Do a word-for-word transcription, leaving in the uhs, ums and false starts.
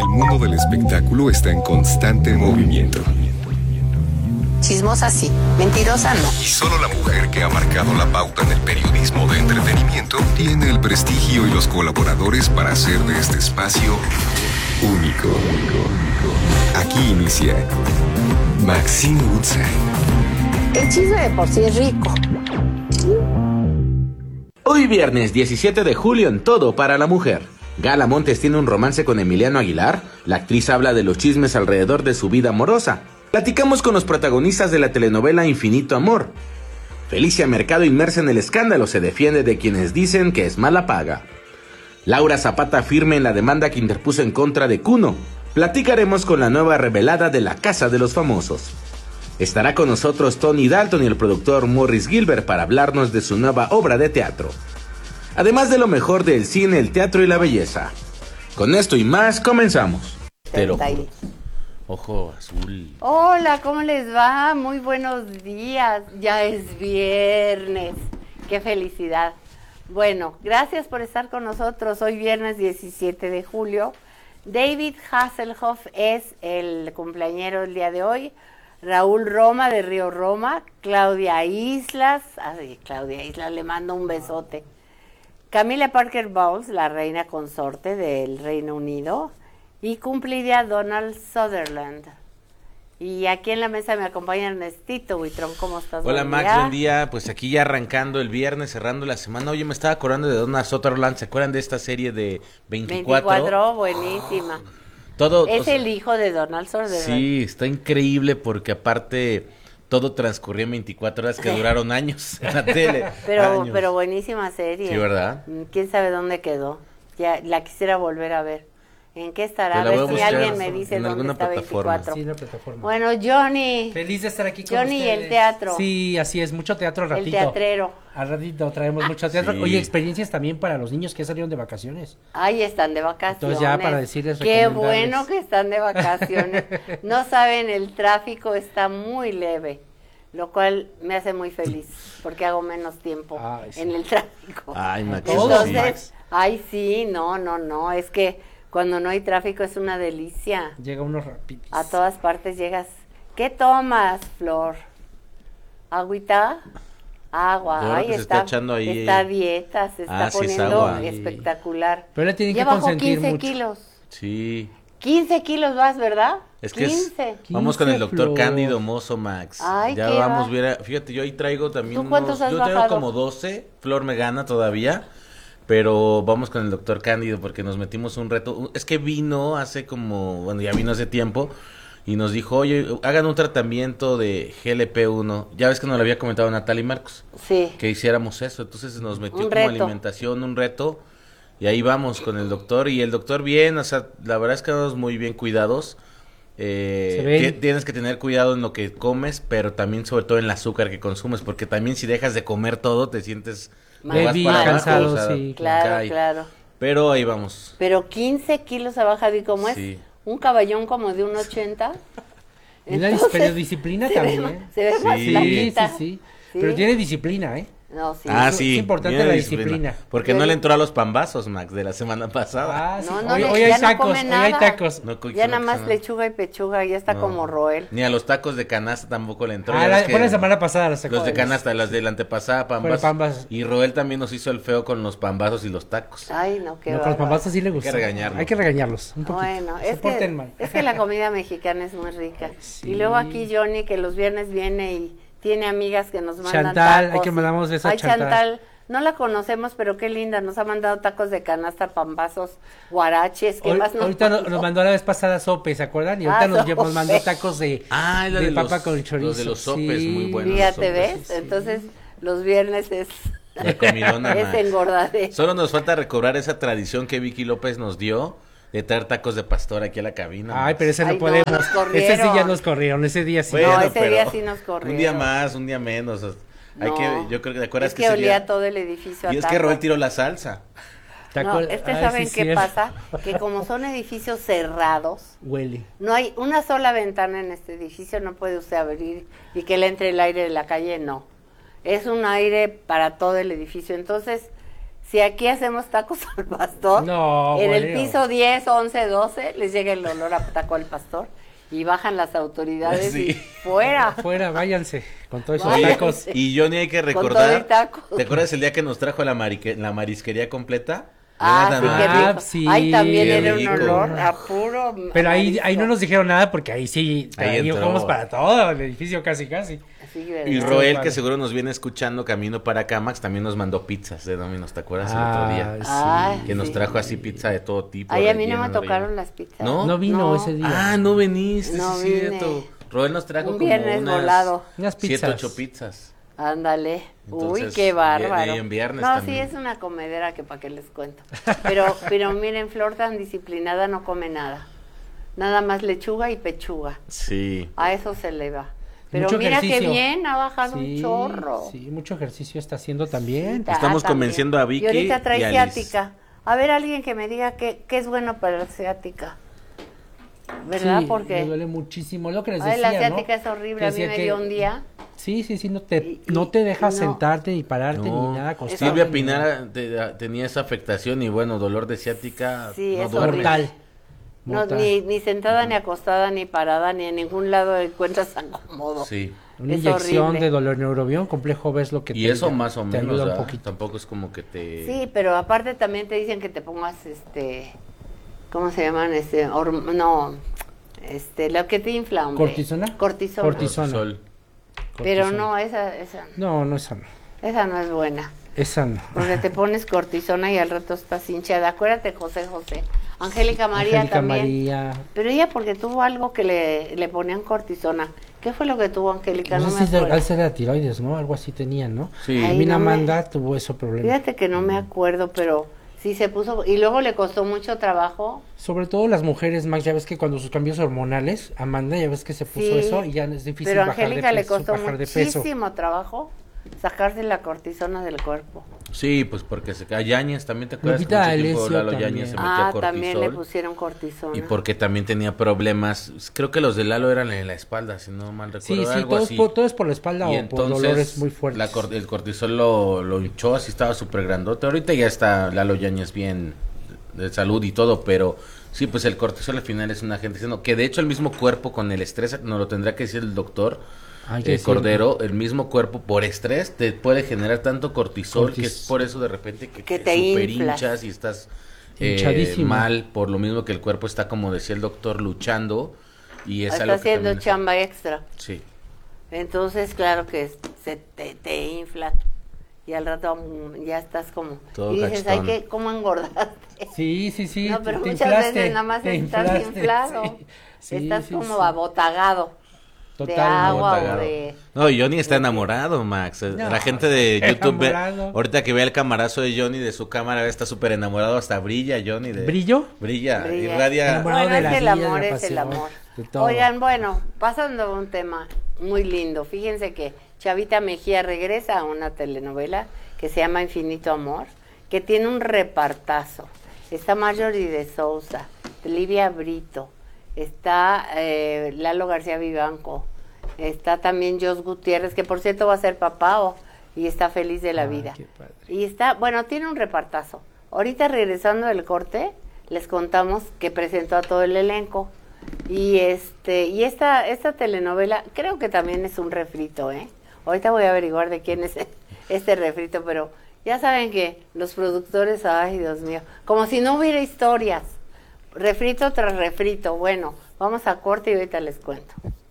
El mundo del espectáculo está en constante movimiento. Chismosa sí, mentirosa no. Y solo la mujer que ha marcado la pauta en el periodismo de entretenimiento tiene el prestigio y los colaboradores para hacer de este espacio único. Aquí inicia Maxine Woodside. El chisme de por sí es rico. Hoy viernes diecisiete de julio en Todo para la Mujer. Gala Montes tiene un romance con Emiliano Aguilar. La actriz habla de los chismes alrededor de su vida amorosa. Platicamos con los protagonistas de la telenovela Infinito Amor. Felicia Mercado, inmersa en el escándalo, se defiende de quienes dicen que es mala paga. Laura Zapata firme en la demanda que interpuso en contra de Kuno. Platicaremos con la nueva revelada de La Casa de los Famosos. Estará con nosotros Tony Dalton y el productor Morris Gilbert para hablarnos de su nueva obra de teatro. Además de lo mejor del cine, el teatro y la belleza. Con esto y más, comenzamos. Pero, ojo azul. Hola, ¿cómo les va? Muy buenos días. Ya es viernes. Qué felicidad. Bueno, gracias por estar con nosotros. Hoy viernes diecisiete de julio. David Hasselhoff es el cumpleañero del día de hoy. Raúl Roma de Río Roma. Claudia Islas. Ay, Claudia Islas, le mando un besote. Camila Parker Bowles, la reina consorte del Reino Unido, y cumpliría Donald Sutherland. Y aquí en la mesa me acompaña Ernestito Buitrón. ¿Cómo estás? Hola Max, buen día. Pues aquí ya arrancando el viernes, cerrando la semana. Oye, me estaba acordando de Donald Sutherland. ¿Se acuerdan de esta serie de veinticuatro? veinticuatro, buenísima. Oh, todo, es o sea, el hijo de Donald Sutherland. Sí, está increíble porque aparte todo transcurrió en veinticuatro horas que duraron años en la tele. pero, años. pero buenísima serie. Sí, ¿verdad? ¿Quién sabe dónde quedó? Ya la quisiera volver a ver. ¿En qué estará? A Pues ver si alguien me dice dónde está veinticuatro. Sí, en la plataforma. Bueno, Johnny. Feliz de estar aquí con Johnny ustedes. y el teatro. Sí, así es, mucho teatro al ratito. El teatrero. Al ratito traemos mucho teatro. Sí. Oye, experiencias también para los niños que ya salieron de vacaciones. Ahí están de vacaciones. Entonces ya para decirles, Qué recomendarles. bueno que están de vacaciones. No saben, el tráfico está muy leve, lo cual me hace muy feliz porque hago menos tiempo Ay, sí. en el tráfico. Ay, Max. Entonces, Sí. ay sí, no, no, no, es que cuando no hay tráfico es una delicia. Llega uno rapidísimo. A todas partes llegas. ¿Qué tomas, Flor? ¿Agüita? Agua. Yo creo Ay, que se está, está echando ahí. está a dieta, se está Ah, sí, es poniendo agua. espectacular. Pero le tienen Ya que bajó consentir quince mucho. kilos. Sí. quince kilos vas, ¿verdad? Es que es- quince. vamos con el doctor Flor. Cándido Mozo, Max. Ay, ya ¿qué vamos, va? viera, fíjate, yo ahí traigo también ¿Tú cuántos unos- has yo traigo bajado? como doce, Flor me gana todavía, pero vamos con el doctor Cándido porque nos metimos un reto. Es que vino hace como, bueno, ya vino hace tiempo y nos dijo, oye, hagan un tratamiento de G L P uno. Ya ves que nos lo había comentado Natalie Marcos, Sí. que hiciéramos eso. Entonces nos metió Un como reto. alimentación, un reto. Y ahí vamos con el doctor. Y el doctor bien, o sea, la verdad es que estamos muy bien cuidados. Eh, Se ven. que tienes que tener cuidado en lo que comes, pero también sobre todo en el azúcar que consumes, porque también si dejas de comer todo te sientes Mal. vas Débil, para abajo, cansado, o sea, sí. Claro, cae. claro. Pero ahí vamos. Pero quince kilos ha bajado, ¿y cómo es? Sí. Un caballón como de un ochenta. Y la dis- Entonces, pero disciplina se ve también. más- se ve más Sí. Sí, flaquita. sí, sí, Sí. Pero tiene disciplina, ¿eh? No, sí. Ah, es- sí. es importante bien la disciplina. Porque Yo- no le entró a los pambazos, Max, de la semana pasada. Ah, sí. No, no, hoy, le- hoy ya hay no tacos, come hoy nada. hay tacos. No, co- Ya nada no, más no. lechuga y pechuga, ya está No. como Roel. Ni a los tacos de canasta tampoco le entró. Ah, ya la, ves que fue la semana pasada la sacó. los de canasta, las de la antepasada, Fueron pambas. pambas. Y Roel también nos hizo el feo con los pambazos y los tacos. Ay, no, qué No, con los bárbaro. papás sí le gusta. regañarlos. Hay que regañarlos. Un poquito. Bueno, Se es porten que, mal. es que la comida mexicana es muy rica. Sí. Y luego aquí Johnny, que los viernes viene y tiene amigas que nos mandan Chantal, tacos. hay que mandamos besos a Ay, Chantal. Chantal, no la conocemos, pero qué linda, nos ha mandado tacos de canasta, pambazos, guaraches, ¿qué Hoy- más nos ahorita no- mandó? nos mandó la vez pasada sope, ¿se acuerdan? Y ahorita Ah, nos, lle- nos sope. mandó tacos de, Ah, la de de papa los- con chorizo. los de los sopes, Sí. muy buenos. Fíjate, los ¿ves? hombres, Entonces, los viernes es, La comilona, es Max. engordadera. Solo nos falta recobrar esa tradición que Vicky López nos dio de traer tacos de pastor aquí a la cabina. Ay, pero ese Ay, no no, podemos. nos corrieron. ese sí ya nos corrieron, ese día sí. Bueno, No, ese pero día sí nos corrieron. Un día más, un día menos. o- Hay No, que, yo creo que te acuerdas es que, que ese olía día- todo el edificio a Y es que taco. Roel tiró la salsa. ¿Te No, acuer- es que Ay, ¿saben sí, qué cierto. pasa? Que como son edificios cerrados, Huele. no hay una sola ventana en este edificio, no puede usted abrir y que le entre el aire de la calle, no. Es un aire para todo el edificio. Entonces, si aquí hacemos tacos al pastor, No, en el bueno. piso diez, once, doce les llega el olor a taco al pastor y bajan las autoridades Sí. y fuera. Fuera, váyanse con todos esos Váyanse. tacos. Y Johnny, hay que Con todo recordar, el taco. ¿te acuerdas el día que nos trajo la, marique- la marisquería completa? Ah, Nada sí, más. qué rico. Ah, sí, Ahí también qué era un rico. olor a puro Pero ahí, marisco. ahí no nos dijeron nada porque ahí sí, Ahí ahí entró. jugamos para todo el edificio casi casi. Sí, ¿verdad? Y Roel, vale. que seguro nos viene escuchando camino para acá, Max, también nos mandó pizzas de Domino's, ¿te acuerdas el Ah, otro día? sí. Ay, Que nos sí. trajo así pizza de todo tipo. Ay, a mí no relleno, me tocaron relleno. las pizzas. ¿No? No vino No. ese día. Ah, no veniste, No sí es vine. cierto. Roel nos trajo Un como viernes unas volado. Unas siete, pizzas. ocho pizzas. Ándale. Uy, Entonces, qué bárbaro. y en viernes no, también. sí, es una comedera que para qué les cuento. Pero, pero miren, Flor tan disciplinada no come nada. Nada más lechuga y pechuga. Sí. A eso se le va. Pero Mucho mira qué ejercicio. bien, ha bajado un Sí, chorro. Sí, mucho ejercicio está haciendo también. Ah, Estamos también. convenciendo a Vicky Y ahorita trae y a Liz. ciática. A ver, alguien que me diga qué, qué es bueno para la ciática. ¿Verdad? Sí, Porque me duele muchísimo. Lo que les ay, decía, la ciática ¿no? es horrible. Que A mí decía me que- dio un día. Sí, sí, sí, no te, Y- no te y- deja no. sentarte ni pararte No. ni nada. acostarte, Silvia ni Pinar nada. te- tenía esa afectación y bueno, dolor de ciática. Sí, no es duerme. horrible. Mortal. No, Mortal. ni, ni sentada, ni acostada, ni parada, ni en ningún lado encuentras tan cómodo. Sí. Una es inyección horrible. de dolor neurobión complejo ves lo que Y te eso ayuda- más o te menos, ayuda un ¿verdad? poquito. Tampoco es como que te... Sí, pero aparte también te dicen que te pongas, este, ¿cómo se llaman? Este, horm- no, este, lo que te infla, hombre. ¿Cortisona? Cortisona. Cortisona. Cortisol. Pero Cortisona. no, esa, esa, No, no, esa no. esa no es buena. Esa no. Porque te pones cortisona y al rato estás hinchada. Acuérdate, José José. Angélica María Angélica también. María. Pero ella porque tuvo algo que le, le ponían cortisona. ¿Qué fue lo que tuvo Angélica? No No sé me si es de acuerdo. cáncer de la tiroides, ¿no? Algo así tenían, ¿no? Sí. Ay, Mi no me- Amanda tuvo ese problema. Fíjate que no me acuerdo, pero sí se puso. Y luego le costó mucho trabajo. Sobre todo las mujeres, Max, ya ves que cuando sus cambios hormonales, Amanda, ya ves que se puso Sí, eso y ya es difícil pero bajar Angélica de le peso, costó bajar de peso. muchísimo trabajo sacarse la cortisona del cuerpo. Sí, pues porque se cae Yáñez, también te acuerdas que Lupita mucho tiempo D'Alessio Lalo también. Yáñez se metía Ah, cortisol. también le pusieron cortisona. Y porque también tenía problemas, creo que los de Lalo eran en la espalda, si no mal recuerdo, Sí, sí, algo todo, es así. por, todo es por la espalda Y o por dolores muy fuertes. la cor- el cortisol lo, lo hinchó, así estaba súper grandote. Ahorita ya está Lalo Yáñez bien de salud y todo, pero sí, pues el cortisol al final es un agente, sino que de hecho el mismo cuerpo con el estrés, nos lo tendrá que decir el doctor Hay que eh, decirlo. Cordero, el mismo cuerpo por estrés te puede generar tanto cortisol, Cortis- que es por eso de repente que, Que que te super inflas. hinchas y estás eh, Hinchadísimo. mal, por lo mismo que el cuerpo está, como decía el doctor, luchando y es Está algo que haciendo también es- chamba extra. Sí. Entonces, claro que se te, te infla. Y al rato mm, ya estás como. Todo y dices, ay, cachetón. que ¿cómo engordaste? Sí, sí, sí. no, pero te muchas inflaste, veces nada más te estás inflaste, inflado. sí. Sí, estás sí, como sí. abotagado. de Total, agua o Abotagado. de. No, y Johnny está enamorado, Max. No, la gente de YouTube, ve- enamorado. ahorita que vea el camarazo de Johnny de su cámara, está súper enamorado, hasta brilla Johnny. De, ¿Brillo? Brilla, Brilla. irradia. Enamorado Bueno, de la es el vida, amor, de la es el pasión, amor. de todo. Oigan, bueno, pasando a un tema muy lindo. Fíjense que Chavita Mejía regresa a una telenovela que se llama Infinito Amor, que tiene un repartazo. Está Marjorie de Sousa, Livia Brito, está eh, Lalo García Vivanco, está también Jos Gutiérrez, que por cierto va a ser papá o- y está feliz de la Ay, vida. qué padre. Y está, bueno, tiene un repartazo. Ahorita regresando del corte, les contamos que presentó a todo el elenco. Y este, y esta, esta telenovela, creo que también es un refrito, ¿eh? Ahorita voy a averiguar de quién es este refrito, pero ya saben que los productores, ay Dios mío, como si no hubiera historias. Refrito tras refrito. Bueno, vamos a corte y ahorita les cuento.